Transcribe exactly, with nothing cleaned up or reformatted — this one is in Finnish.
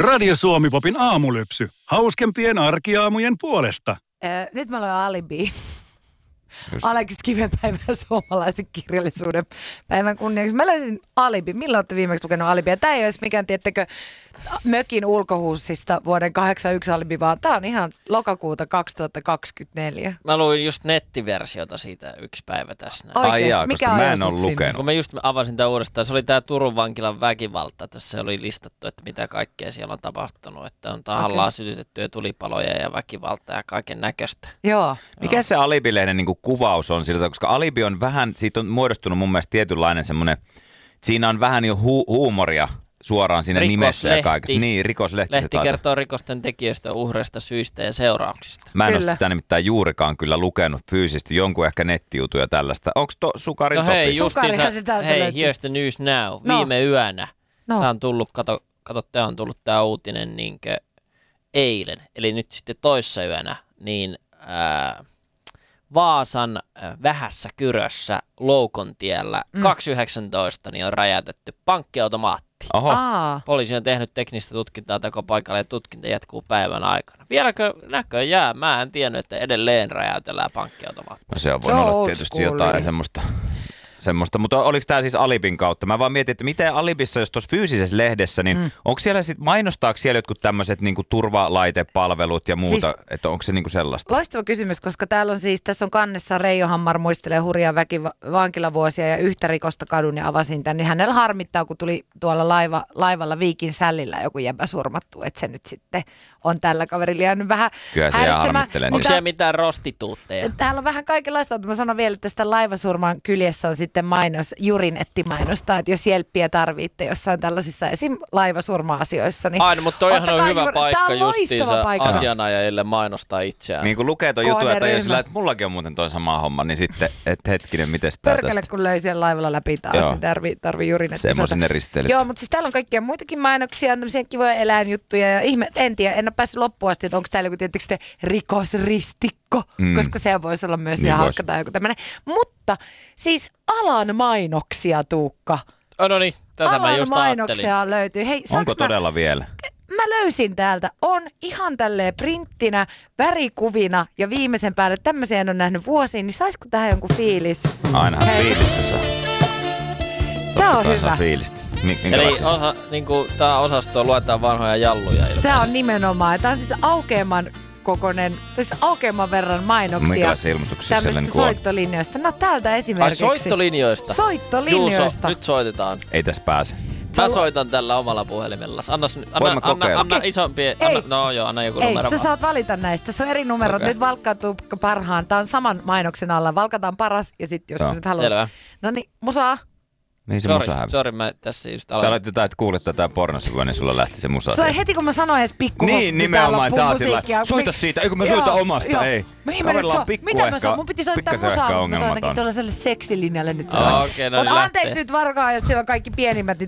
Radio Suomi-popin aamulypsy. Hauskempien arkiaamujen puolesta. Äh, nyt mä olen alibi. Aleksis Kivenpäivän suomalaisen kirjallisuuden päivän kunniaksi. Mä löysin alibi. Milloin olette viimeksi lukenut alibia? Tämä ei ole edes mikään, tiettäkö, mökin ulkohuussista vuoden kahdeksankymmentäyksi alibi, vaan tämä on ihan lokakuuta kaksituhattakaksikymmentäneljä. Mä luin just nettiversiota siitä yksi päivä tässä. Oikeasti? Ai Mikä koska mä en ajoi ole sut lukenut. sinne? Kun mä just avasin tämän uudestaan, se oli tämä Turun vankilan väkivalta. Tässä oli listattu, että mitä kaikkea siellä on tapahtunut. Että on tahallaan okay. sytytettyjä tulipaloja ja väkivaltaa ja kaiken näköistä. Joo. Mikä se Alibi-lehden niinku kuvaus on siltä, koska Alibi on vähän, siitä on muodostunut mun mielestä tietynlainen semmoinen, siinä on vähän jo hu- huumoria suoraan siinä nimessä ja kaikessa. Niin, rikoslehti. Lehti kertoo rikosten tekijöistä, uhreista, syistä ja seurauksista. Mä en Kyllä. ole sitä nimittäin juurikaan kyllä lukenut fyysisesti, jonkun ehkä nettijutuja tällaista. Onko to Sukarin No hei, topissa? Sukarihan justiinsa, sitä hei, löytyy. here's the news now. No. Viime yönä. No. Tämä on tullut, kato, kato tämä on tullut tämä uutinen niinkö eilen. Eli nyt sitten toissa yönä, niin ää, Vaasan ää, Vähässä Kyrössä Loukontiellä mm. kaksi yhdeksäntoista niin on räjäytetty pankkiautomaatti. Oho. Aa. Poliisi on tehnyt teknistä tutkintaa tekopaikalle ja tutkinta jatkuu päivän aikana. Vieläkö näköjään? Mä en tiennyt, että edelleen räjäytellään pankkiautomaatti. No se on Se voinut on olla old tietysti schoolia. jotain semmoista. Semmoista. Mutta oliko tämä siis Alibin kautta? Mä vaan mietin, että miten Alibissa, jos tuossa fyysisessä lehdessä, niin mm. onko siellä sitten, mainostaako siellä jotkut tämmöiset niinku turvalaitepalvelut ja muuta, siis, että onko se niinku sellaista? Loistava kysymys, koska täällä on siis, tässä on kannessa Reijo Hammar muistelee hurjaa väki, vankilavuosia ja yhtä rikosta kadun ja avasin tämän. Niin hänellä harmittaa, kun tuli tuolla laiva, laivalla Viikin sällillä joku jäbä surmattu, että se nyt sitten on tällä kaverilla jäänyt vähän Kyllä se jää häiritsemään. harmittelee. Onko Niin. siellä mitään rostituutteja? Täällä on vähän kaikenlaista, mutta mä sanon vielä, että tästä laivasurman kyljessä on sitten mainos, Jurin etti mainostaa, että jos jelppiä tarvitte jossain tällaisissa esim. Laivasurma-asioissa, niin Aina, mutta toihan on ottakaa hyvä juuri- paikka Tää on loistava justiinsa paikka. asianajajille mainostaa itseään. Niin kun lukee tuon jutun, että Kohderyhmä. jos sillä, että mullakin on muuten toi sama homma, niin sitten, että hetkinen, miten tää Perkele, tästä? kun löi siellä laivalla läpi taas, Joo. niin tarvii, tarvii Jurin etti. Semmoisen ne risteilyt. Joo, mutta siis täällä on kaikkia muitakin mainoksia, on tämmöisiä kivoja eläinjuttuja ja ihme, en tiedä, en ole päässyt loppuun asti, että onko täällä joku tietysti sitten rikosristikko, mm. koska se voisi olla myös Niin ihan vois. hauska tai joku tämmöinen. Mutta siis alan mainoksia, Tuukka. Oh, no niin, tätä mä Alan just ajattelin. mainoksia löytyy. Hei, saanko Onko mä, todella vielä? mä löysin täältä, on ihan tälleen printtinä, värikuvina ja viimeisen päälle, tämmöisiä en ole nähnyt vuosiin, niin saisiko tähän jonkun fiilis? Ainahan Hei. fiilistä saa. Tää on Totta kai saa hyvä. fiilistä. Mi- Eli minkälaisia? osa, niin kuin, tämä osasto luetaan vanhoja jalluja ilmeisesti. Tämä on nimenomaan, tämä on siis aukeaman kokoinen, siis aukeaman verran mainoksia. Minkälaisia ilmoituksia siellä tämmöistä niinku on? soittolinjoista. No täältä Ai esimerkiksi. soittolinjoista? Soittolinjoista. Juuso, nyt soitetaan. Ei tässä pääse. Mä soitan tällä omalla puhelimella. Anna, anna, Voin mä anna, kokeilla? anna Okei. isompi, Ei. anna, no joo, anna joku Ei, numero sä vaan. saat valita näistä. Tässä on eri numerot. Okei. Nyt valkkautuu parhaan. Tämä on saman mainoksen alla. Valkataan paras ja sitten jos Joo. sä nyt haluat. Selvä. No niin, musaa. Niin se Sori, musa hävi. sori, mä tässä just Sä aloin. aloit jotain, että kuulet tätä pornosivua, niin sulla lähti se musa. Se on heti kun mä sanoin edes pikku Niin, nimenomaan taas sillä, soita siitä, ei kun mä soitan omasta, ei. Mihin mä nyt Kaverilla on so- pikku Mitä mä ehkä- soitan? Mun piti soittaa pikkasen musaa, ehkä mutta mä soitankin ongelmaton. tuollaiselle seksilinjalle nyt. Aa, okei, no Mut niin anteeksi lähtee. nyt varkaan, jos siellä on kaikki pienimmät, niin